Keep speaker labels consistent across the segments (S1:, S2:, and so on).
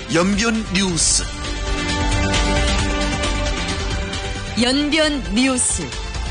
S1: 연변 뉴스.
S2: 연변 뉴스.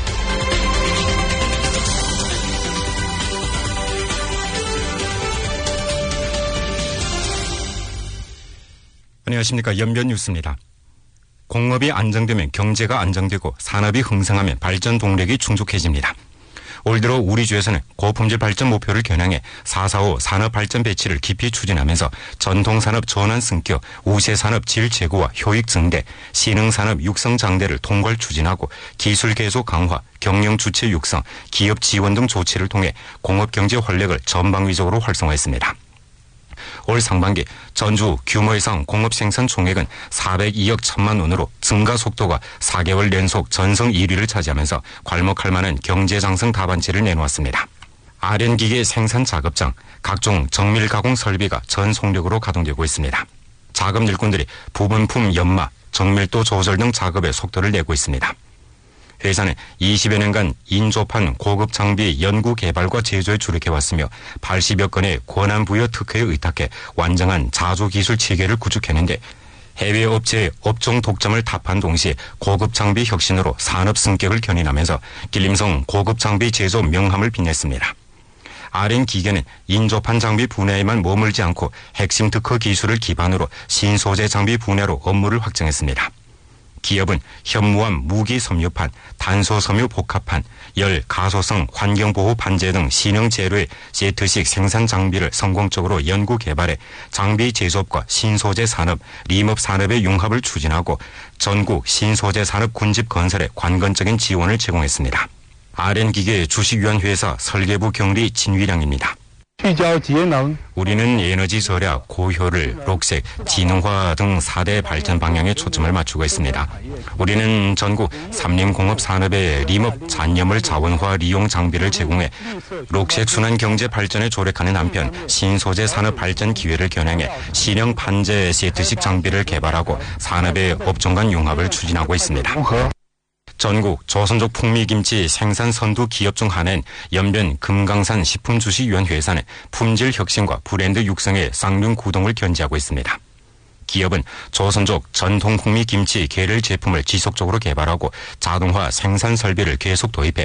S3: 안녕하십니까. 연변 뉴스입니다. 공업이 안정되면 경제가 안정되고 산업이 흥성하면 발전 동력이 충족해집니다. 올 들어 우리 주에서는 고품질 발전 목표를 겨냥해 445 산업 발전 배치를 깊이 추진하면서 전통산업 전환 승격, 우세산업 질 제고와 효익 증대, 신흥산업 육성 장대를 통괄 추진하고 기술 계속 강화, 경영 주체 육성, 기업 지원 등 조치를 통해 공업 경제 활력을 전방위적으로 활성화했습니다. 올 상반기 전주 규모 이상 공업 생산 총액은 402억 1천만 원으로 증가 속도가 4개월 연속 전성 1위를 차지하면서 괄목할 만한 경제장성 답안지를 내놓았습니다. 아련기계 생산 작업장, 각종 정밀 가공 설비가 전 속력으로 가동되고 있습니다. 자금 일꾼들이 부분품 연마, 정밀도 조절 등 작업에 속도를 내고 있습니다. 회사는 20여 년간 인조판 고급 장비 연구 개발과 제조에 주력해왔으며 80여 건의 권한부여 특허에 의탁해 완전한 자주기술 체계를 구축했는데 해외 업체의 업종 독점을 답한 동시에 고급 장비 혁신으로 산업 승격을 견인하면서 길림성 고급 장비 제조 명함을 빛냈습니다. RM 기계는 인조판 장비 분야에만 머물지 않고 핵심 특허 기술을 기반으로 신소재 장비 분야로 업무를 확장했습니다. 기업은 현무암 무기 섬유판, 탄소 섬유 복합판, 열 가소성 환경보호 반제 등 신형 재료의 세트식 생산 장비를 성공적으로 연구 개발해 장비 제조업과 신소재 산업, 림업 산업의 융합을 추진하고 전국 신소재 산업 군집 건설에 관건적인 지원을 제공했습니다. RN기계 주식위원회사 설계부 경리 진위량입니다. 우리는 에너지 절약, 고효율, 녹색, 지능화 등 4대 발전 방향에 초점을 맞추고 있습니다. 우리는 전국 삼림공업 산업의 림업 잔여물 자원화 리용 장비를 제공해 녹색 순환 경제 발전에 조력하는 한편 신소재 산업 발전 기회를 겨냥해 신형 판재 세트식 장비를 개발하고 산업의 업종 간 융합을 추진하고 있습니다. 전국 조선족 풍미김치 생산 선두 기업 중 하나인 연변 금강산 식품주식위원회에서는 품질 혁신과 브랜드 육성에 쌍륜 구동을 견지하고 있습니다. 기업은 조선족 전통 풍미김치 계를 제품을 지속적으로 개발하고 자동화 생산 설비를 계속 도입해